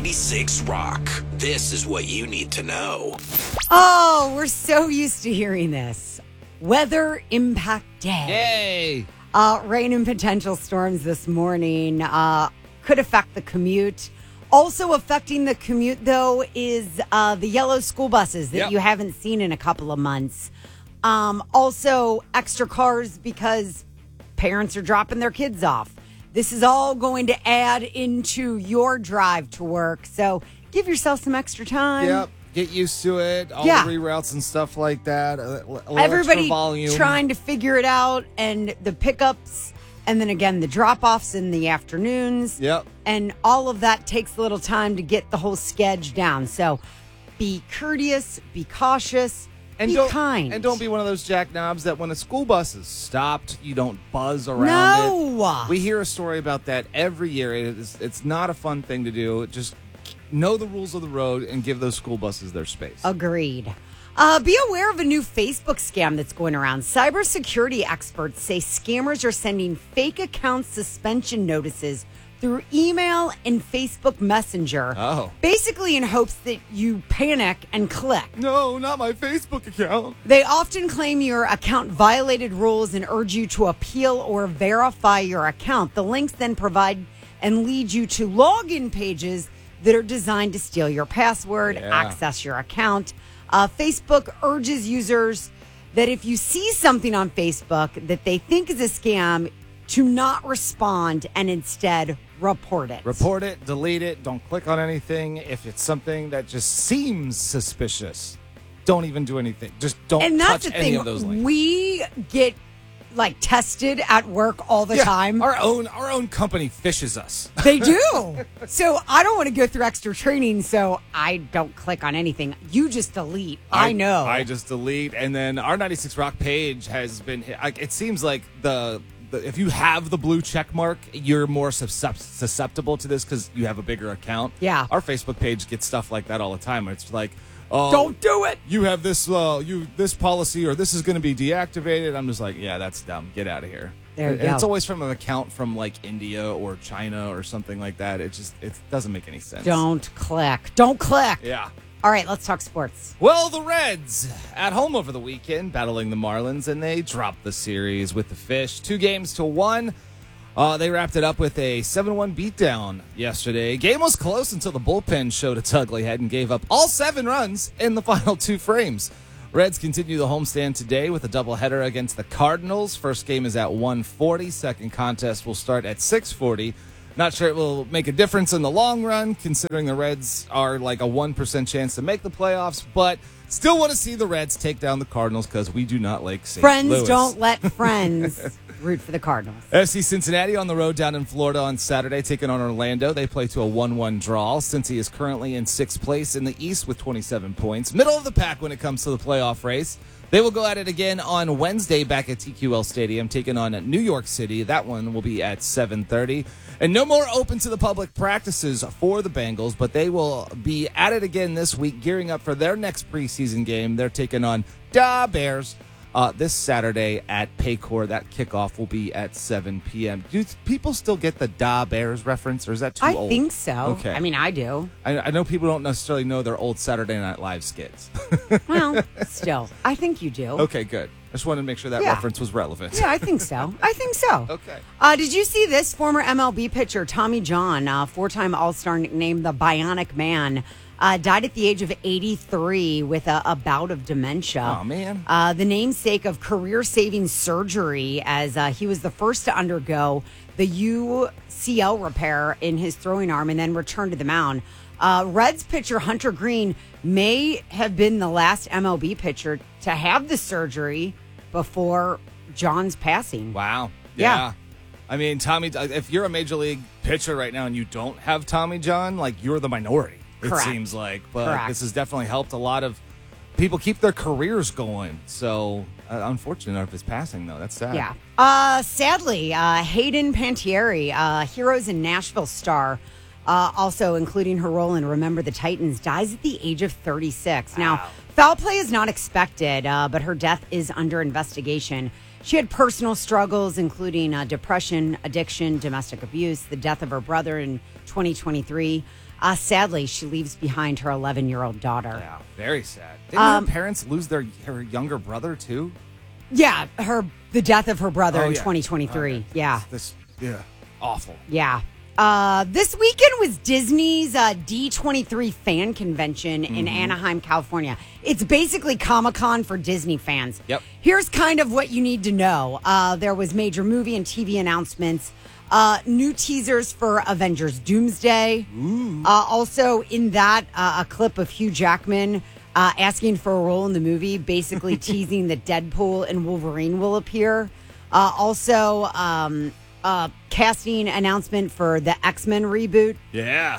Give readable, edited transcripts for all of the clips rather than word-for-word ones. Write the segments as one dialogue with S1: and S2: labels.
S1: 96 Rock. This is what you need to know.
S2: Oh, we're so used to hearing this. Weather impact day.
S3: Yay!
S2: Rain and potential storms this morning could affect the commute. Also affecting the commute, though, is the yellow school buses that you haven't seen in a couple of months. Also, extra cars because parents are dropping their kids off. This is all going to add into your drive to work. So give yourself some extra time.
S3: Yep. Get used to it. All the reroutes and stuff like that.
S2: Everybody
S3: volume.
S2: trying to figure it out, and the pickups, and then again the drop-offs in the afternoons.
S3: Yep.
S2: And all of that takes a little time to get the whole schedule down. So be courteous, be cautious,
S3: and
S2: be kind.
S3: And don't be one of those jackknobs that when a school bus is stopped, you don't buzz around it. We hear a story about that every year. It's not a fun thing to do. Just know the rules of the road and give those school buses their space.
S2: Agreed. Be aware of a new Facebook scam that's going around. Cybersecurity experts say scammers are sending fake account suspension notices through email and Facebook Messenger.
S3: Oh.
S2: Basically in hopes that you panic and click.
S3: No, not my Facebook account.
S2: They often claim your account violated rules and urge you to appeal or verify your account. The links then provide and lead you to login pages that are designed to steal your password, access your account. Facebook urges users that if you see something on Facebook that they think is a scam, to not respond and instead report it.
S3: Report it, delete it, don't click on anything. If it's something that just seems suspicious, don't even do anything. Just don't touch any of those links.
S2: We get tested at work all the time.
S3: Our own company fishes us.
S2: They do. So I don't want to go through extra training, so I don't click on anything. You just delete. I know.
S3: I just delete. And then our 96 Rock page has been hit. It seems like if you have the blue check mark, you're more susceptible to this because you have a bigger account.
S2: Yeah.
S3: Our Facebook page gets stuff like that all the time. It's like, oh,
S2: don't do it.
S3: You have this this policy, or this is going to be deactivated. I'm just like, yeah, that's dumb. Get out of here.
S2: There you go.
S3: It's always from an account from India or China or something like that. It doesn't make any sense.
S2: Don't click. Don't click.
S3: Yeah.
S2: All right, let's talk sports.
S3: Well, the Reds at home over the weekend battling the Marlins, and they dropped the series with the Fish 2-1. They wrapped it up with a 7-1 beatdown yesterday. Game was close until the bullpen showed its ugly head and gave up all 7 runs in the final 2 frames. Reds continue the homestand today with a doubleheader against the Cardinals. First game is at 1:40. Second contest will start at 6:40. Not sure it will make a difference in the long run, considering the Reds are like a 1% chance to make the playoffs, but still want to see the Reds take down the Cardinals because we do not like St.
S2: Friends
S3: Louis.
S2: don't let friends root for the Cardinals.
S3: FC Cincinnati on the road down in Florida on Saturday, taking on Orlando. They play to a 1-1 draw. Cincy is currently in 6th place in the East with 27 points. Middle of the pack when it comes to the playoff race. They will go at it again on Wednesday back at TQL Stadium, taking on New York City. That one will be at 7:30. And no more open to the public practices for the Bengals, but they will be at it again this week, gearing up for their next preseason game. They're taking on the Bears this Saturday at Paycor. That kickoff will be at 7 p.m. Do people still get the Da Bears reference, or is that too old?
S2: I think so.
S3: Okay.
S2: I mean, I do.
S3: I know people don't necessarily know their old Saturday Night Live skits.
S2: Well, still, I think you do.
S3: Okay, good. I just wanted to make sure that reference was relevant.
S2: Yeah, I think so.
S3: Okay.
S2: Did you see this? Former MLB pitcher Tommy John, 4-time All-Star nicknamed the Bionic Man, died at the age of 83 with a bout of dementia.
S3: Oh, man.
S2: The namesake of career-saving surgery, as he was the first to undergo the UCL repair in his throwing arm and then return to the mound. Reds pitcher Hunter Green may have been the last MLB pitcher to have the surgery before John's passing.
S3: Wow.
S2: Yeah.
S3: I mean, Tommy, if you're a major league pitcher right now and you don't have Tommy John, you're the minority,
S2: Correct.
S3: it seems like. But
S2: Correct.
S3: This has definitely helped a lot of people keep their careers going. So, unfortunate of his passing, though. That's sad.
S2: Yeah. Sadly, Hayden Panettiere, Heroes in Nashville star, also including her role in Remember the Titans, dies at the age of 36. Now, foul play is not expected, but her death is under investigation. She had personal struggles, including depression, addiction, domestic abuse, the death of her brother in 2023. Sadly, she leaves behind her 11-year-old daughter.
S3: Yeah, very sad. Didn't her parents lose her younger brother, too?
S2: Yeah, the death of her brother in
S3: yeah.
S2: 2023.
S3: Okay.
S2: Yeah.
S3: Awful.
S2: Yeah. This weekend was Disney's D23 fan convention in Anaheim, California. It's basically Comic-Con for Disney fans.
S3: Yep.
S2: Here's kind of what you need to know. There was major movie and TV announcements, new teasers for Avengers Doomsday. Also in that, a clip of Hugh Jackman asking for a role in the movie, basically teasing that Deadpool and Wolverine will appear. Also, casting announcement for the X-Men reboot.
S3: Yeah.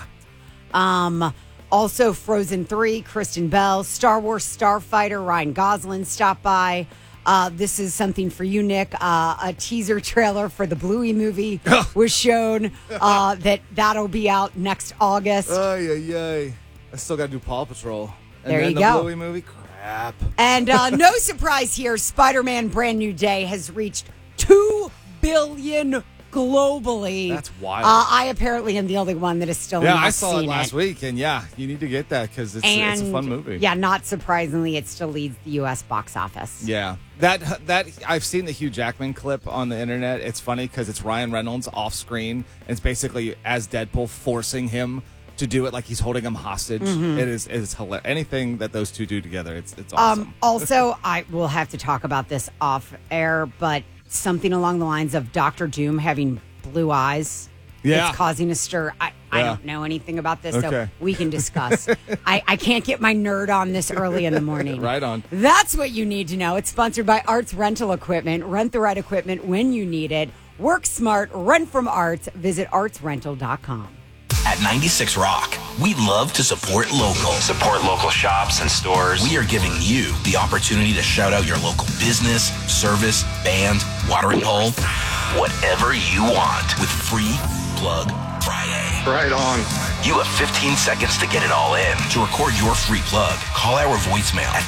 S2: Also, Frozen 3, Kristen Bell, Star Wars Starfighter, Ryan Gosling stopped by. This is something for you, Nick. A teaser trailer for the Bluey movie was shown. That'll be out next August.
S3: I still got to do Paw Patrol. And
S2: There
S3: then
S2: you
S3: the
S2: go.
S3: Bluey movie? Crap.
S2: And no surprise here, Spider-Man Brand New Day has reached 2 billion globally.
S3: That's wild.
S2: I apparently am the only one that is still not
S3: I saw it
S2: seen
S3: last week, and you need to get that because it's a fun movie.
S2: Yeah, not surprisingly, it still leads the U.S. box office.
S3: Yeah, that I've seen the Hugh Jackman clip on the internet. It's funny because it's Ryan Reynolds off screen, and it's basically as Deadpool forcing him to do it like he's holding him hostage. It is hilarious. Anything that those two do together, it's awesome.
S2: Also, I will have to talk about this off air, but something along the lines of Dr. Doom having blue eyes.
S3: Yeah.
S2: It's causing a stir. I don't know anything about this, so
S3: Okay.
S2: we can discuss. I can't get my nerd on this early in the morning.
S3: Right on.
S2: That's what you need to know. It's sponsored by Arts Rental Equipment. Rent the right equipment when you need it. Work smart. Rent from Arts. Visit artsrental.com.
S1: At 96 Rock, we love to support local. Support local shops and stores. We are giving you the opportunity to shout out your local business, service, band, watering hole, whatever you want with Free Plug Friday.
S4: Right on.
S1: You have 15 seconds to get it all in. To record your free plug, call our voicemail at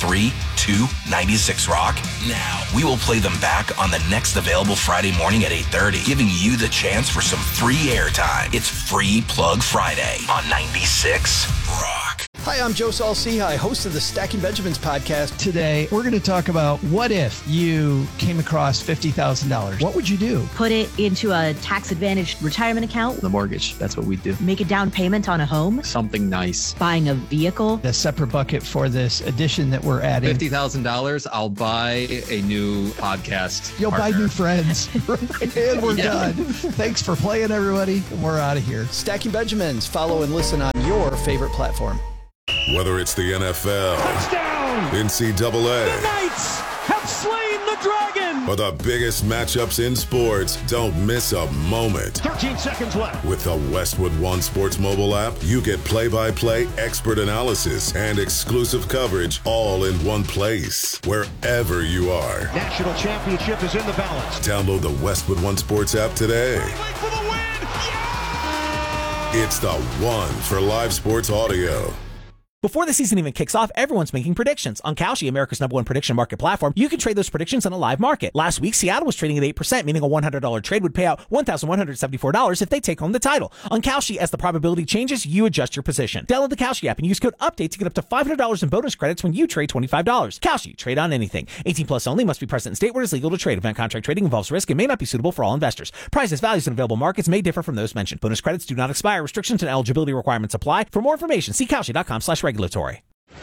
S1: 513-296-ROCK now. We will play them back on the next available Friday morning at 8:30, giving you the chance for some free airtime. It's Free Plug Friday on 96 Rock.
S5: Hi, I'm Joe Saul-Sehy, host of the Stacking Benjamins podcast.
S6: Today, we're going to talk about what if you came across $50,000? What would you do?
S7: Put it into a tax-advantaged retirement account.
S4: The mortgage, that's what we do.
S7: Make a down payment on a home.
S4: Something nice.
S7: Buying a vehicle.
S6: A separate bucket for this addition that we're adding.
S4: $50,000, I'll buy a new podcast.
S6: You'll
S4: partner.
S6: buy new friends. And we're done. Thanks for playing, everybody. And we're out of here.
S5: Stacking Benjamins. Follow and listen on your favorite platform.
S8: Whether it's the NFL,
S9: Touchdown!
S8: NCAA,
S9: The Knights have slain the dragon!
S8: or the biggest matchups in sports, don't miss a moment.
S9: 13 seconds left.
S8: With the Westwood One Sports mobile app, you get play-by-play expert analysis and exclusive coverage all in one place, wherever you are.
S9: National championship is in the balance.
S8: Download the Westwood One Sports app today.
S9: For the win! Yeah!
S8: It's the one for live sports audio.
S10: Before the season even kicks off, everyone's making predictions. On Kalshi, America's #1 prediction market platform, you can trade those predictions in a live market. Last week, Seattle was trading at 8%, meaning a $100 trade would pay out $1,174 if they take home the title. On Kalshi, as the probability changes, you adjust your position. Download the Kalshi app and use code UPDATE to get up to $500 in bonus credits when you trade $25. Kalshi, trade on anything. 18 plus only, must be present in state where it is legal to trade. Event contract trading involves risk and may not be suitable for all investors. Prices, values, and available markets may differ from those mentioned. Bonus credits do not expire. Restrictions and eligibility requirements apply. For more information, see Kalshi.com/regulatory.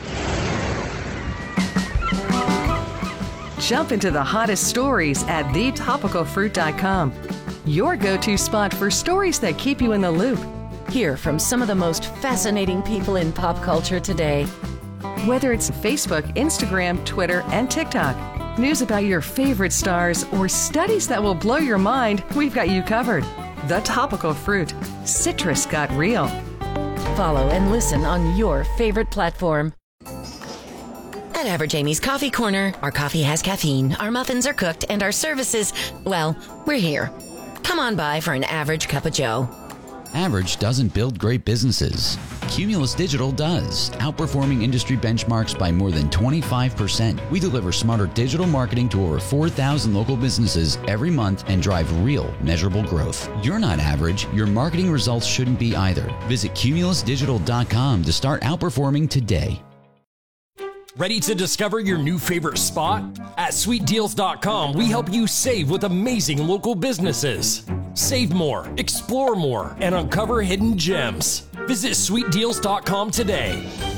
S11: Jump into the hottest stories at thetopicalfruit.com. Your go-to spot for stories that keep you in the loop.
S12: Hear from some of the most fascinating people in pop culture today.
S11: Whether it's Facebook, Instagram, Twitter, and TikTok, news about your favorite stars, or studies that will blow your mind, we've got you covered. The Topical Fruit. Citrus got real.
S12: Follow and listen on your favorite platform. At Average Amy's Coffee Corner, our coffee has caffeine, our muffins are cooked, and our services, well, we're here. Come on by for an average cup of joe.
S13: Average doesn't build great businesses. Cumulus Digital does, outperforming industry benchmarks by more than 25%. We deliver smarter digital marketing to over 4,000 local businesses every month and drive real, measurable growth. You're not average. Your marketing results shouldn't be either. Visit cumulusdigital.com to start outperforming today.
S14: Ready to discover your new favorite spot? At sweetdeals.com, we help you save with amazing local businesses. Save more, explore more, and uncover hidden gems. Visit sweetdeals.com today.